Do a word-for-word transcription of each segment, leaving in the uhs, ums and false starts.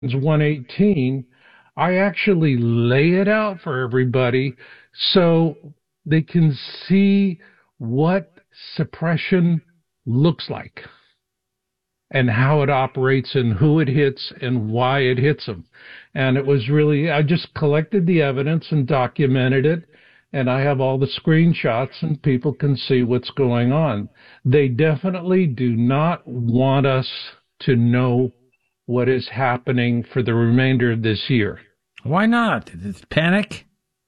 one eighteen, I actually lay it out for everybody so they can see what suppression looks like and how it operates and who it hits and why it hits them. And it was really, I just collected the evidence and documented it, and I have all the screenshots and people can see what's going on. They definitely do not want us to know what is happening for the remainder of this year. Why not? It's panic?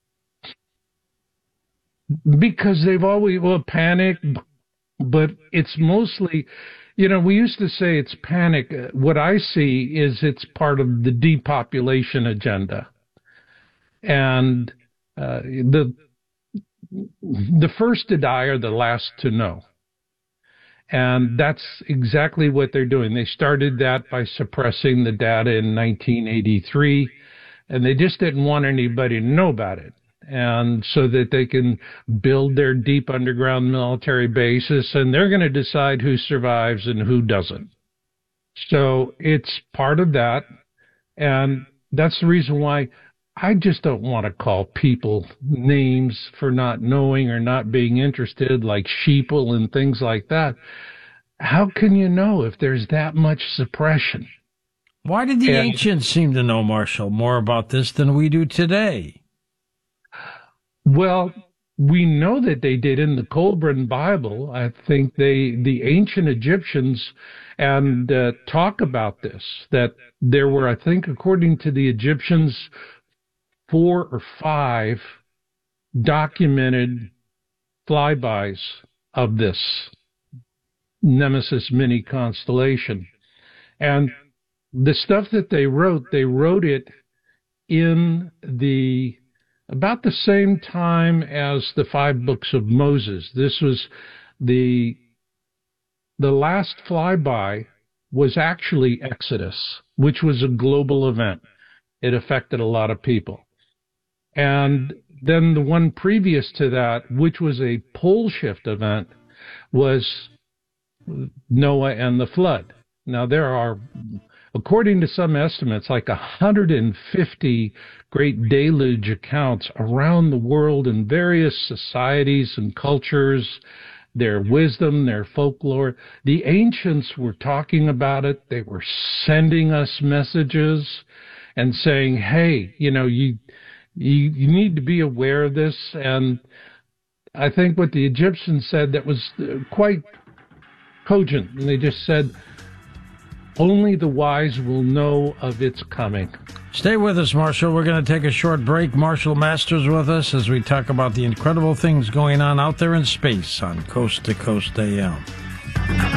Because they've always, well, panic, but it's mostly, you know, we used to say it's panic. What I see is it's part of the depopulation agenda. And uh, the the first to die are the last to know. And that's exactly what they're doing. They started that by suppressing the data in nineteen eighty-three, and they just didn't want anybody to know about it. And so that they can build their deep underground military bases, and they're going to decide who survives and who doesn't. So it's part of that, and that's the reason why I just don't want to call people names for not knowing or not being interested, like sheeple and things like that. How can you know if there's that much suppression? Why did the and, ancients seem to know, Marshall, more about this than we do today? Well, we know that they did in the Colburn Bible. I think they, the ancient Egyptians, and uh, talk about this, that there were, I think, according to the Egyptians, four or five documented flybys of this Nemesis mini constellation. And the stuff that they wrote, they wrote it in the about the same time as the five books of Moses. This was the the last flyby was actually Exodus, which was a global event. It affected a lot of people. And then the one previous to that, which was a pole shift event, was Noah and the flood. Now, there are, according to some estimates, like one hundred fifty great deluge accounts around the world in various societies and cultures, their wisdom, their folklore. The ancients were talking about it. They were sending us messages and saying, hey, you know, you, you, you need to be aware of this. And I think what the Egyptians said that was quite cogent. And they just said, only the wise will know of its coming. Stay with us, Marshall. We're going to take a short break. Marshall Masters with us as we talk about the incredible things going on out there in space on Coast to Coast A M.